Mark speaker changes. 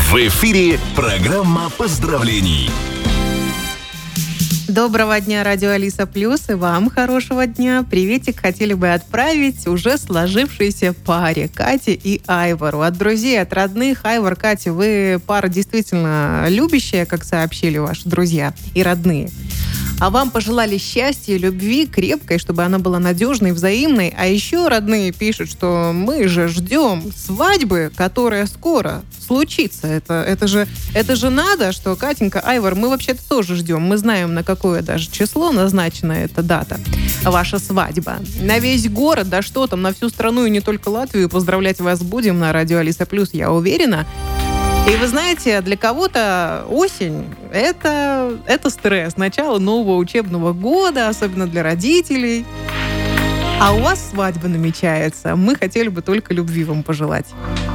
Speaker 1: В эфире программа поздравлений.
Speaker 2: Доброго дня, радио Алиса Плюс, и вам хорошего дня. Приветик хотели бы отправить уже сложившейся паре Кате и Айвару. От друзей, от родных. Айвар, Катя, вы пара действительно любящая, как сообщили ваши друзья и родные. А вам пожелали счастья, любви, крепкой, чтобы она была надежной, взаимной. А еще родные пишут, что мы же ждем свадьбы, которая скоро случится. Это же надо, что Катенька, Айвар, мы вообще-то тоже ждем. Мы знаем, на какое даже число назначена эта дата, ваша свадьба. На весь город, да что там, на всю страну и не только Латвию поздравлять вас будем на радио Алиса Плюс, я уверена. И вы знаете, для кого-то осень – это стресс. Начало нового учебного года, особенно для родителей. А у вас свадьба намечается. Мы хотели бы только любви вам пожелать.